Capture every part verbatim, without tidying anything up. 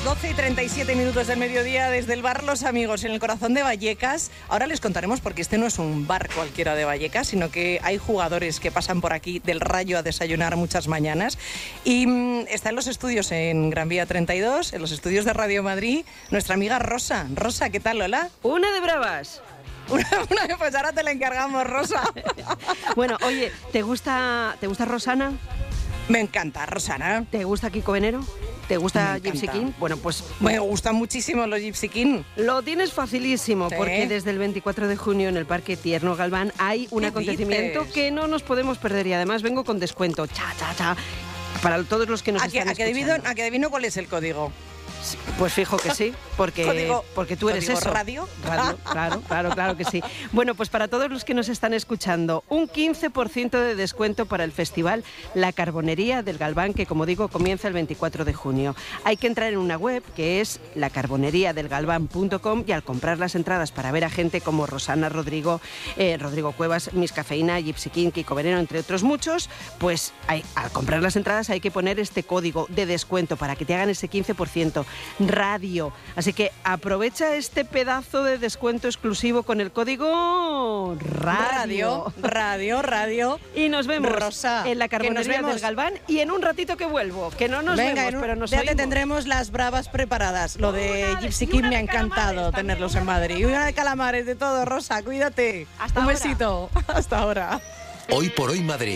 las doce y treinta y siete minutos del mediodía desde el bar Los Amigos en el corazón de Vallecas. Ahora les contaremos porque este no es un bar cualquiera de Vallecas, sino que hay jugadores que pasan por aquí del Rayo a desayunar muchas mañanas. Y mmm, está en los estudios en Gran Vía treinta y dos, en los estudios de Radio Madrid, nuestra amiga Rosa. Rosa, ¿qué tal, Lola? Una de bravas. Una, una, pues ahora te la encargamos, Rosa. Bueno, oye, ¿te gusta, ¿te gusta Rosana? Me encanta, Rosana. ¿Te gusta Kiko Venero? ¿Te gusta Gypsy King? Bueno, pues... Me gustan muchísimo los Gypsy King. Lo tienes facilísimo, ¿Sí? Porque desde el veinticuatro de junio en el Parque Tierno Galván hay un acontecimiento dices? que no nos podemos perder y además vengo con descuento. Cha, cha, cha. Para todos los que nos ¿A que, están a que escuchando. adivino, ¿A que adivino cuál es el código? Pues fijo que sí, porque, ¿Código, porque tú eres código eso. radio? Radio, claro, claro, claro que sí. Bueno, pues para todos los que nos están escuchando, un quince por ciento de descuento para el festival La Carbonería del Galván, que como digo, comienza el veinticuatro de junio. Hay que entrar en una web que es la carboneriá del galván punto com y al comprar las entradas para ver a gente como Rosana, Rodrigo, eh, Rodrigo Cuevas, Miss Cafeína, Gypsy King, Kiko Veneno, entre otros muchos, pues hay, al comprar las entradas hay que poner este código de descuento para que te hagan ese quince por ciento. Radio. Así que aprovecha este pedazo de descuento exclusivo con el código Radio. Radio, radio, radio. Y nos vemos Rosa, en la que nos Carbonería vemos. del Galván y en un ratito que vuelvo. Que no nos Venga, vemos, en un- pero nos ya te oímos. tendremos las bravas preparadas. Lo de Una de- Gypsy y King una me ha de encantado calamares tenerlos también, en Madrid. Y una de calamares, de todo, Rosa, cuídate. Hasta un ahora. besito. Hasta ahora. Hoy por hoy Madrid.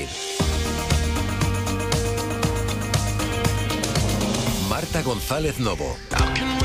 Marta González Novo.